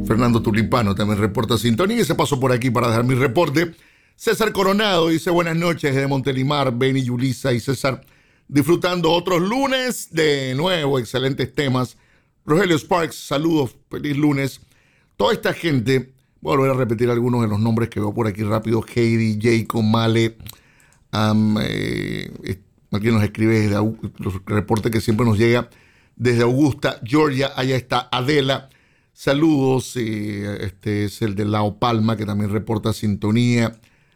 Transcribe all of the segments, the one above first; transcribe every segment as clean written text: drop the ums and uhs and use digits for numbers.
Fernando Tulipano también reporta sintonía y se pasó por aquí para dejar mi reporte. César Coronado dice buenas noches desde Montelimar, Beni, Yulisa y César, disfrutando otros lunes de nuevo, excelentes temas. Rogelio Sparks, saludos, feliz lunes. Toda esta gente, voy a volver a repetir algunos de los nombres que veo por aquí rápido. Heidi, Jacob, Male, aquí nos escribe desde los reportes que siempre nos llega desde Augusta, Georgia. Allá está Adela. Saludos, este es el de Lao Palma, que también reporta sintonía.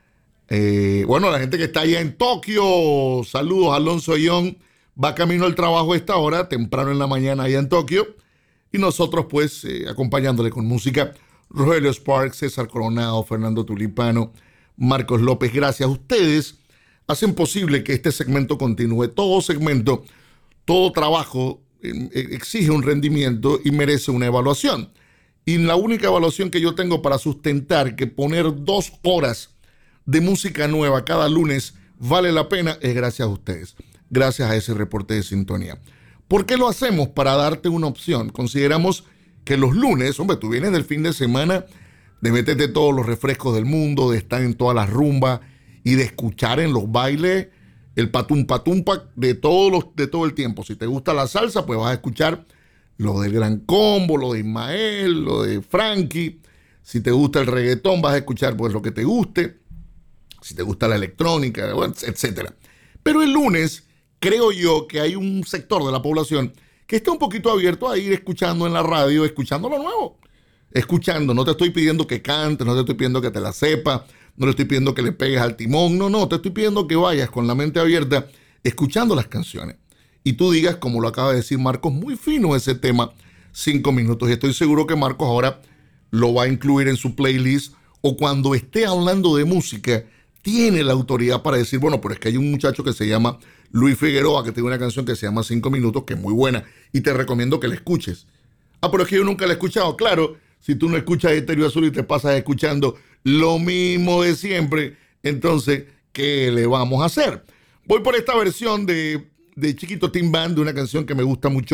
Bueno, la gente que está allá en Tokio, saludos. Alonso Young va camino al trabajo a esta hora, temprano en la mañana allá en Tokio. Y nosotros pues acompañándole con música. Rogelio Sparks, César Coronado, Fernando Tulipano, Marcos López, gracias. Ustedes hacen posible que este segmento continúe. Todo segmento, todo trabajo exige un rendimiento y merece una evaluación. Y la única evaluación que yo tengo para sustentar que poner 2 horas de música nueva cada lunes vale la pena es gracias a ustedes, gracias a ese reporte de sintonía. ¿Por qué lo hacemos? Para darte una opción. Consideramos que los lunes, hombre, tú vienes del fin de semana de meterte todos los refrescos del mundo, de estar en todas las rumbas y de escuchar en los bailes el patumpa de todo el tiempo. Si te gusta la salsa, pues vas a escuchar lo del Gran Combo, lo de Ismael, lo de Frankie. Si te gusta el reggaetón, vas a escuchar pues lo que te guste. Si te gusta la electrónica, bueno, etc. Pero el lunes, creo yo que hay un sector de la población que está un poquito abierto a ir escuchando en la radio, escuchando lo nuevo. Escuchando, no te estoy pidiendo que cantes, no te estoy pidiendo que te la sepas, no le estoy pidiendo que le pegues al timón, no, te estoy pidiendo que vayas con la mente abierta, escuchando las canciones. Y tú digas, como lo acaba de decir Marcos, muy fino ese tema, 5 minutos. Y estoy seguro que Marcos ahora lo va a incluir en su playlist, o cuando esté hablando de música, tiene la autoridad para decir, bueno, pero es que hay un muchacho que se llama Luis Figueroa, que tiene una canción que se llama 5 minutos, que es muy buena, y te recomiendo que la escuches. Pero es que yo nunca la he escuchado. Claro, si tú no escuchas Estéreo Azul y te pasas escuchando lo mismo de siempre, entonces, ¿qué le vamos a hacer? Voy por esta versión de Chiquito Team Band, de una canción que me gusta mucho,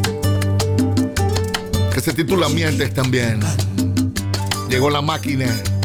que se titula Mientes también. Llegó la máquina.